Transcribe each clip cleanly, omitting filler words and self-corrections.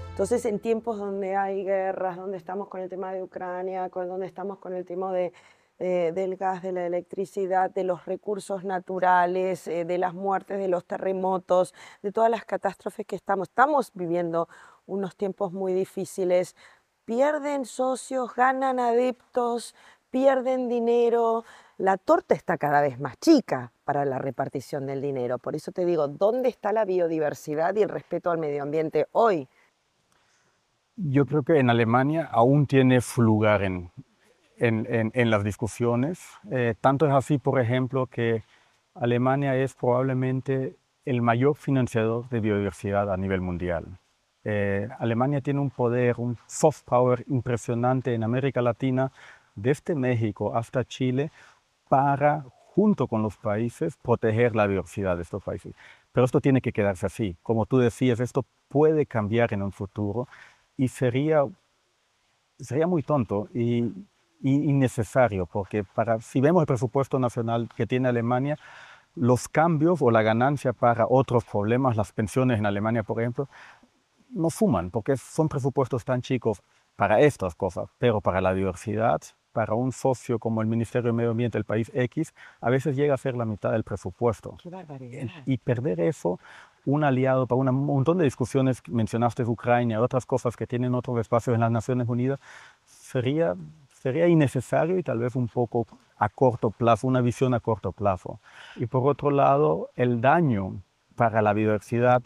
Entonces, en tiempos donde hay guerras, donde estamos con el tema de Ucrania, donde estamos con el tema del gas, de la electricidad, de los recursos naturales, de las muertes, de los terremotos, de todas las catástrofes que estamos viviendo unos tiempos muy difíciles. Pierden socios, ganan adeptos, pierden dinero. La torta está cada vez más chica para la repartición del dinero. Por eso te digo, ¿dónde está la biodiversidad y el respeto al medio ambiente hoy? Yo creo que en Alemania aún tiene su lugar en las discusiones. Tanto es así, por ejemplo, que Alemania es probablemente el mayor financiador de biodiversidad a nivel mundial. Alemania tiene un poder, un soft power impresionante en América Latina, desde México hasta Chile, para, junto con los países, proteger la diversidad de estos países. Pero esto tiene que quedarse así. Como tú decías, esto puede cambiar en un futuro y sería muy tonto y innecesario, porque si vemos el presupuesto nacional que tiene Alemania, los cambios o la ganancia para otros problemas, las pensiones en Alemania, por ejemplo, no suman, porque son presupuestos tan chicos para estas cosas, pero para la diversidad, para un socio como el Ministerio de Medio Ambiente del país X, a veces llega a ser la mitad del presupuesto. ¡Qué barbaridad! Y perder eso, un aliado para un montón de discusiones, mencionaste Ucrania, otras cosas que tienen otros espacios en las Naciones Unidas, sería, sería innecesario y tal vez un poco a corto plazo, una visión a corto plazo. Y por otro lado, el daño para la biodiversidad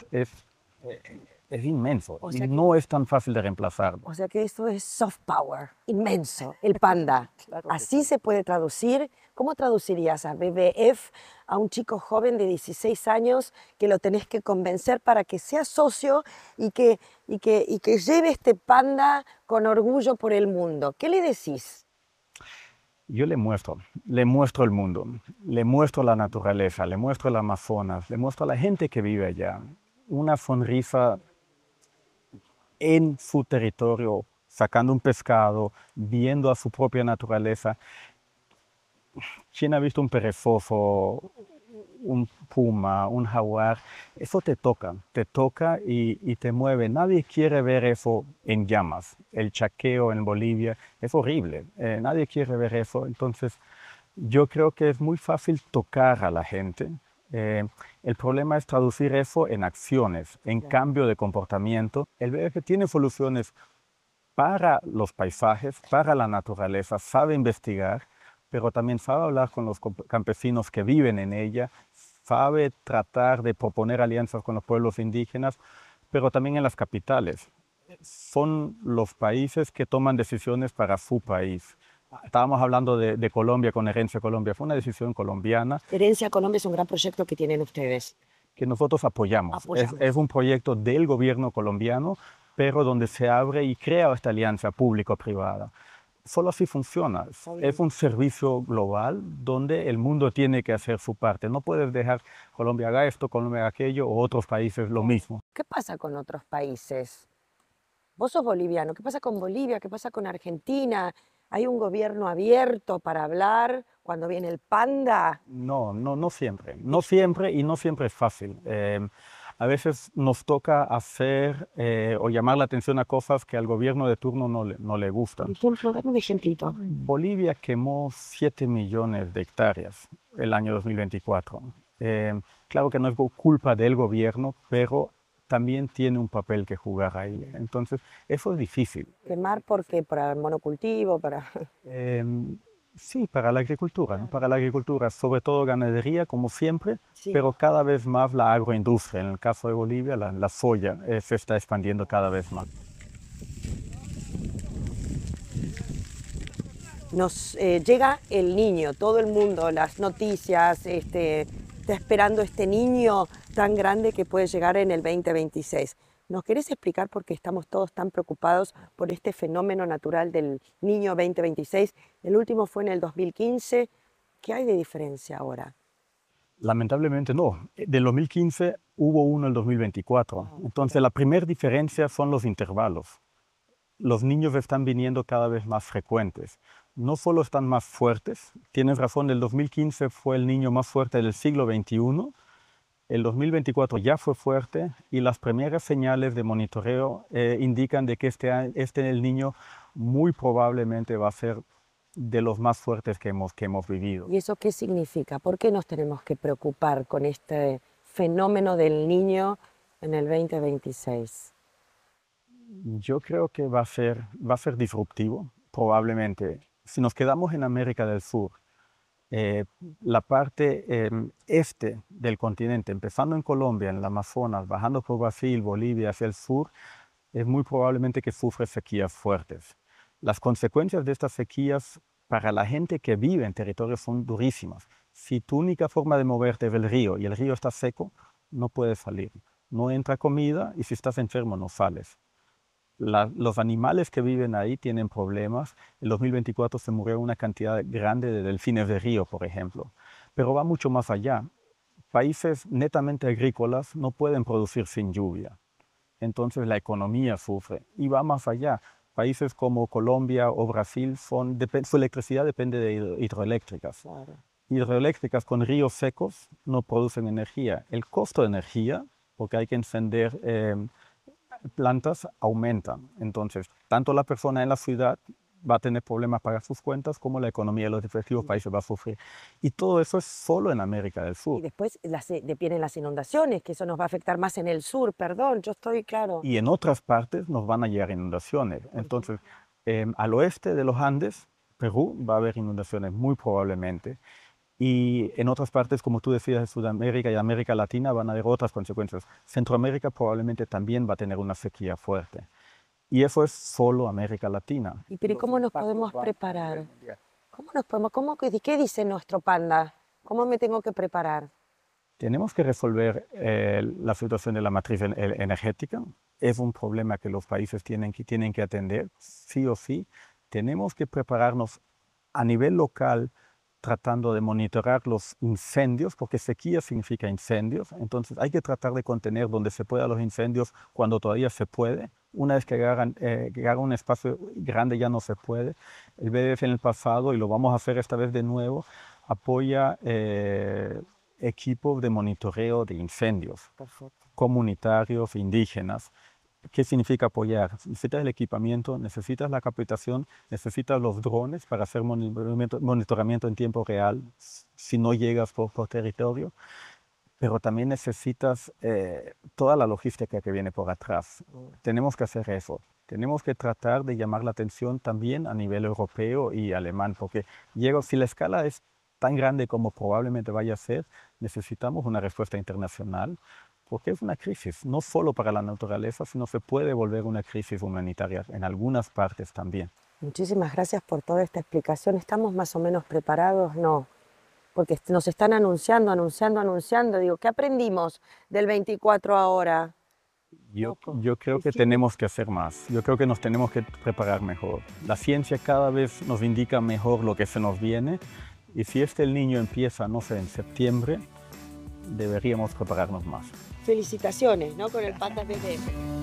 es inmenso O y sea que, no es tan fácil de reemplazar. o sea que esto es soft power, inmenso, el panda. Claro que Así sí. se puede traducir. ¿Cómo traducirías a BBF a un chico joven de 16 años que lo tenés que convencer para que sea socio y que lleve este panda con orgullo por el mundo? ¿Qué le decís? Yo le muestro el mundo, le muestro la naturaleza, le muestro el Amazonas, le muestro a la gente que vive allá. Una sonrisa en su territorio, sacando un pescado, viendo a su propia naturaleza. ¿Quién ha visto un perezoso, un puma, un jaguar? Eso te toca y te mueve. Nadie quiere ver eso en llamas. El chaqueo en Bolivia es horrible. Nadie quiere ver eso. Entonces, yo creo que es muy fácil tocar a la gente. Eh, el problema es traducir eso en acciones, en Claro. cambio de comportamiento. El BF tiene soluciones para los paisajes, para la naturaleza, sabe investigar, pero también sabe hablar con los campesinos que viven en ella, sabe tratar de proponer alianzas con los pueblos indígenas, pero también en las capitales. Son los países que toman decisiones para su país. Estábamos hablando de Colombia con Herencia Colombia. Fue una decisión colombiana Herencia Colombia es un gran proyecto que tienen ustedes. que nosotros apoyamos. Es Apoyamos. un proyecto del gobierno colombiano, pero donde se abre y crea esta alianza público-privada. Solo así funciona. Es un servicio global donde el mundo tiene que hacer su parte. No puedes dejar Colombia haga esto, Colombia haga aquello, o otros países lo mismo. ¿Qué pasa con otros países? Vos sos boliviano, ¿qué pasa con Bolivia? ¿Qué pasa con Argentina? ¿Hay un gobierno abierto para hablar cuando viene el panda? No siempre. No siempre y no siempre es fácil. A veces nos toca hacer o llamar la atención a cosas que al gobierno de turno no le Por gustan. ejemplo, dame un ejemplito. Bolivia quemó 7 millones de hectáreas el año 2024. Claro que no es culpa del gobierno, pero también tiene un papel que jugar ahí. Entonces, eso es difícil. ¿Quemar por qué? ¿Para el monocultivo? ¿Para...? Em, sí, para la agricultura, ¿no? Para la agricultura, sobre todo ganadería, como siempre, Sí. pero cada vez más la agroindustria. En el caso de Bolivia, la soya se está expandiendo cada vez más. Nos llega el niño, todo el mundo, las noticias, está esperando este niño tan grande que puede llegar en el 2026. ¿Nos querés explicar por qué estamos todos tan preocupados por este fenómeno natural del niño 2026? El último fue en el 2015. ¿Qué hay de diferencia ahora? Lamentablemente no. Del 2015 hubo uno en el 2024. Entonces, la primera diferencia son los intervalos. Los niños están viniendo cada vez más frecuentes. No solo están más fuertes, tienes razón, el 2015 fue el niño más fuerte del siglo XXI, El 2024 ya fue fuerte y las primeras señales de monitoreo indican de que el niño muy probablemente va a ser de los más fuertes que hemos vivido. ¿Y eso qué significa? ¿Por qué nos tenemos que preocupar con este fenómeno del niño en el 2026? Yo creo que va a ser disruptivo, probablemente. Si nos quedamos en América del Sur, eh, la parte este del continente, empezando en Colombia, en el Amazonas, bajando por Brasil, Bolivia, hacia el sur, es muy probablemente que sufre sequías fuertes. Las consecuencias de estas sequías para la gente que vive en territorios son durísimas. Si tu única forma de moverte es el río y el río está seco, no puedes salir. No entra comida y si estás enfermo no sales. Los animales que viven ahí tienen problemas. En 2024 se murió una cantidad grande de delfines de río, por ejemplo. Pero va mucho más allá. Países netamente agrícolas no pueden producir sin lluvia. Entonces la economía sufre y va más allá. Países como Colombia o Brasil, su electricidad depende de hidroeléctricas. Claro. Hidroeléctricas con ríos secos no producen energía. El costo de energía, porque hay que encender plantas, aumenta. Entonces, tanto la persona en la ciudad va a tener problemas para sus cuentas, como la economía de los respectivos países va a sufrir. Y todo eso es solo en América del Y Sur. después vienen las inundaciones, que eso nos va a afectar más en el sur, perdón, yo estoy claro. Y en otras partes nos van a llegar inundaciones. Entonces, al oeste de los Andes, Perú, va a haber inundaciones muy probablemente. Y en otras partes, como tú decías, de Sudamérica y América Latina van a haber otras consecuencias. Centroamérica probablemente también va a tener una sequía fuerte. Y eso es solo América Latina. ¿Y cómo nos podemos preparar? ¿Qué dice nuestro panda? ¿Cómo me tengo que preparar? Tenemos que resolver la situación de la matriz energética. Es un problema que los países tienen que atender, sí o sí. Tenemos que prepararnos a nivel local, tratando de monitorar los incendios, porque sequía significa incendios. Entonces hay que tratar de contener donde se pueda los incendios cuando todavía se puede. Una vez que haga un espacio grande ya no se puede. El BDF en el pasado, y lo vamos a hacer esta vez de nuevo, apoya equipos de monitoreo de incendios comunitarios, indígenas. ¿Qué significa apoyar? Necesitas el equipamiento, necesitas la capacitación, necesitas los drones para hacer monitoramiento en tiempo real si no llegas por territorio, pero también necesitas toda la logística que viene por atrás. Tenemos que hacer eso. Tenemos que tratar de llamar la atención también a nivel europeo y alemán, porque si la escala es tan grande como probablemente vaya a ser, necesitamos una respuesta internacional, porque es una crisis, no solo para la naturaleza, sino se puede volver una crisis humanitaria en algunas partes también. Muchísimas gracias por toda esta explicación. ¿Estamos más o menos preparados? No, porque nos están anunciando. Digo, ¿qué aprendimos del 24 ahora? Yo creo que tenemos que hacer más. Yo creo que nos tenemos que preparar mejor. La ciencia cada vez nos indica mejor lo que se nos viene. Y si el niño empieza, no sé, en septiembre, deberíamos prepararnos más. Felicitaciones, ¿no? Con el Panda BDF.